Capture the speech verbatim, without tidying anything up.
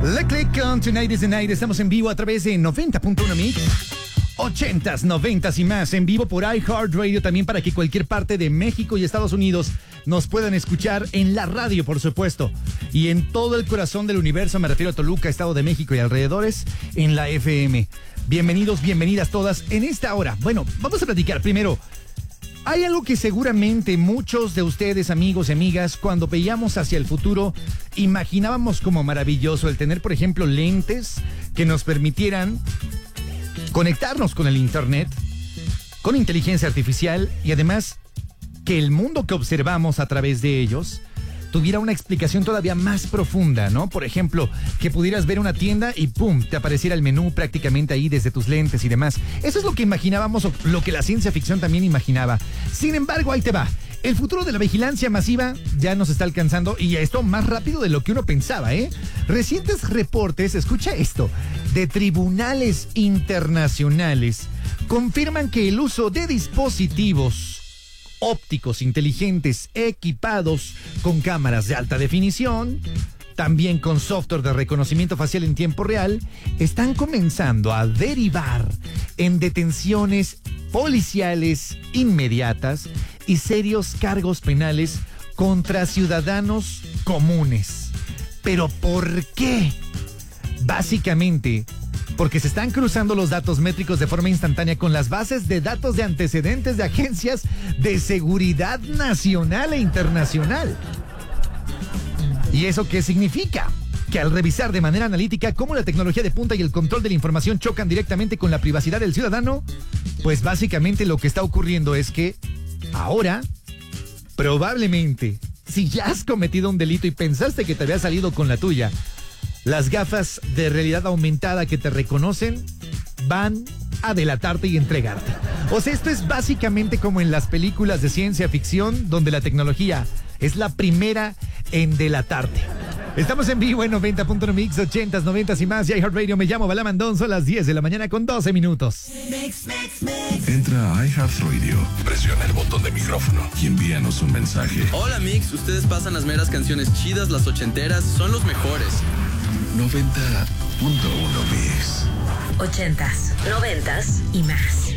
Le Click on Tonight is the Night. Estamos en vivo a través de noventa punto uno Mix. ochentas, noventas y más en vivo por iHeartRadio, también para que cualquier parte de México y Estados Unidos nos puedan escuchar en la radio, por supuesto, y en todo el corazón del universo, me refiero a Toluca, Estado de México y alrededores, en la F M. Bienvenidos, bienvenidas todas en esta hora. Bueno, vamos a platicar primero. Hay algo que seguramente muchos de ustedes, amigos y amigas, cuando veíamos hacia el futuro, imaginábamos como maravilloso el tener, por ejemplo, lentes que nos permitieran conectarnos con el internet, con inteligencia artificial y además que el mundo que observamos a través de ellos tuviera una explicación todavía más profunda, ¿no? Por ejemplo, que pudieras ver una tienda y ¡pum!, te apareciera el menú prácticamente ahí desde tus lentes y demás. Eso es lo que imaginábamos, o lo que la ciencia ficción también imaginaba. Sin embargo, ahí te va. El futuro de la vigilancia masiva ya nos está alcanzando, y esto más rápido de lo que uno pensaba, ¿eh? Recientes reportes, escucha esto, de tribunales internacionales confirman que el uso de dispositivos ópticos inteligentes equipados con cámaras de alta definición, también con software de reconocimiento facial en tiempo real, están comenzando a derivar en detenciones policiales inmediatas y serios cargos penales contra ciudadanos comunes. ¿Pero por qué? Básicamente porque se están cruzando los datos métricos de forma instantánea con las bases de datos de antecedentes de agencias de seguridad nacional e internacional. ¿Y eso qué significa? Que al revisar de manera analítica cómo la tecnología de punta y el control de la información chocan directamente con la privacidad del ciudadano, pues básicamente lo que está ocurriendo es que ahora, probablemente, si ya has cometido un delito y pensaste que te había salido con la tuya, las gafas de realidad aumentada que te reconocen van a delatarte y entregarte. O sea, esto es básicamente como en las películas de ciencia ficción, donde la tecnología es la primera en delatarte. Estamos en vivo en noventa punto uno Mix, ochentas, noventas y más. iHeartRadio, me llamo Bala Mandón, son las diez de la mañana con doce minutos. Mix, mix, mix. Entra a iHeartRadio, presiona el botón de micrófono y envíanos un mensaje. Hola Mix, ustedes pasan las meras canciones chidas, las ochenteras, son los mejores. noventa punto uno Mix. Ochentas, noventas y más.